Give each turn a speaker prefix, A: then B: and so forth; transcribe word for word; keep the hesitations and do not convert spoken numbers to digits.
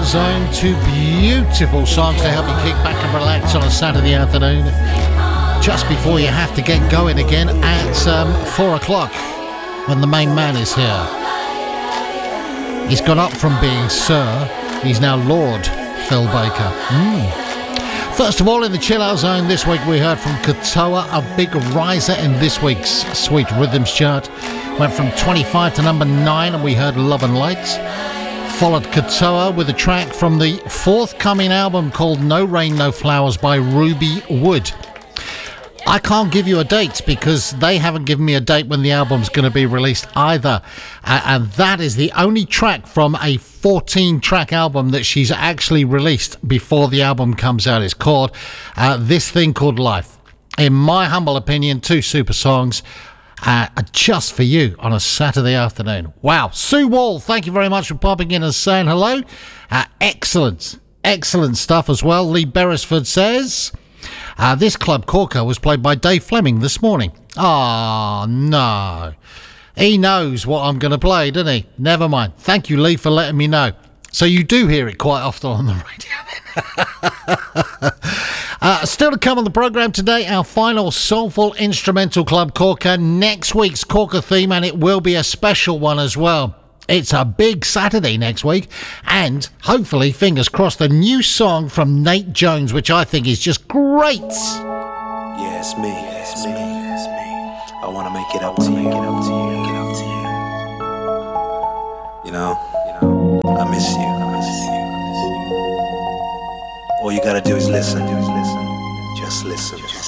A: Zone. Two beautiful songs to help you kick back and relax on a Saturday afternoon, just before you have to get going again at um, four o'clock when the main man is here. He's gone up from being Sir, he's now Lord Phil Baker. Mm. First of all, in the Chill Out Zone this week, we heard from Katoa, a big riser in this week's Sweet Rhythms chart. Went from twenty-five to number nine, and we heard Love and Lights. Followed Katoa with a track from the forthcoming album called No Rain, No Flowers by Ruby Wood. I can't give you a date because they haven't given me a date when the album's going to be released either. Uh, and that is the only track from a fourteen-track album that she's actually released before the album comes out. It's called uh, This Thing Called Life. In my humble opinion, two super songs. Uh, just for you on a Saturday afternoon. Wow. Sue Wall, thank you very much for popping in and saying hello. Uh, excellent, excellent stuff as well. Lee Beresford says, uh, this Club Corker was played by Dave Fleming this morning. Oh, no. He knows what I'm going to play, doesn't he? Never mind. Thank you, Lee, for letting me know. So you do hear it quite often on the radio then. uh, still to come on the programme today, our final soulful instrumental Club Corker, next week's Corker theme, and it will be a special one as well. It's a big Saturday next week, and hopefully, fingers crossed, a new song from Nate Jones, which I think is just great.
B: Yeah, it's me, it's me, it's me. I want to make it up to you, get up to you, get up to you. You know, you know, I miss you, I miss you. All you gotta do is listen, just listen.